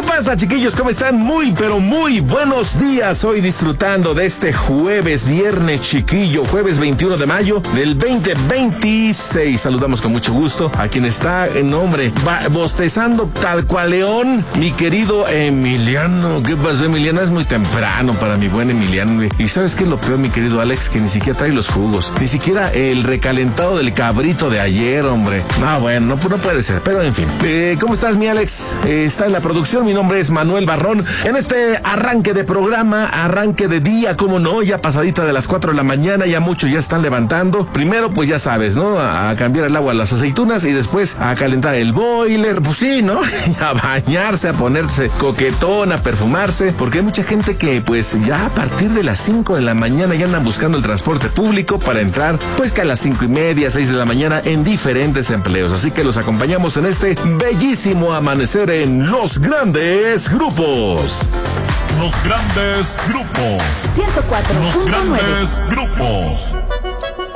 pasa, chiquillos? ¿Cómo están? Muy, pero muy buenos días. Hoy disfrutando de este viernes chiquillo, jueves 21 de mayo del 2026. Saludamos con mucho gusto a quien está en nombre, bostezando tal cual león, mi querido Emiliano. ¿Qué pasó, Emiliano? Es muy temprano para mi buen Emiliano. Y ¿sabes qué es lo peor, mi querido Alex? Que ni siquiera trae los jugos, ni siquiera el recalentado del cabrito de ayer, hombre. No, bueno, no puede ser, pero en fin. ¿Cómo estás, mi Alex? Está en la producción. Mi nombre es Manuel Barrón. En este arranque de programa, arranque de día, cómo no, ya pasadita de las 4 de la mañana, ya muchos ya están levantando. Primero, pues ya sabes, ¿no? A cambiar el agua a las aceitunas y después a calentar el boiler, pues sí, ¿no? A bañarse, a ponerse coquetón, a perfumarse, porque hay mucha gente que pues ya a partir de las 5 de la mañana ya andan buscando el transporte público para entrar, pues que a las 5:30, 6 de la mañana en diferentes empleos. Así que los acompañamos en este bellísimo amanecer en Los Grandes Grupos. Los Grandes Grupos. 104.9. Los Grandes Grupos.